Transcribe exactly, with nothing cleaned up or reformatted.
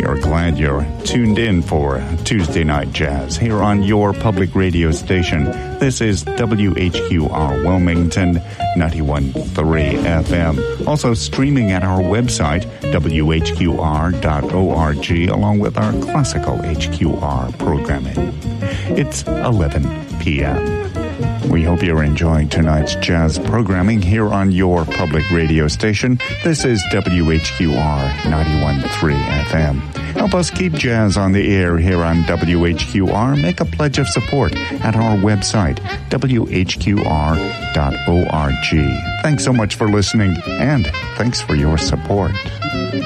are glad you're tuned in for Tuesday Night Jazz here on your public radio station. This is W H Q R Wilmington, ninety-one point three F M. Also streaming at our website, W H Q R dot org, along with our classical H Q R programming. It's eleven p.m. We hope you're enjoying tonight's jazz programming here on your public radio station. This is W H Q R ninety-one point three F M. Help us keep jazz on the air here on W H Q R. Make a pledge of support at our website, W H Q R dot org. Thanks so much for listening, and thanks for your support.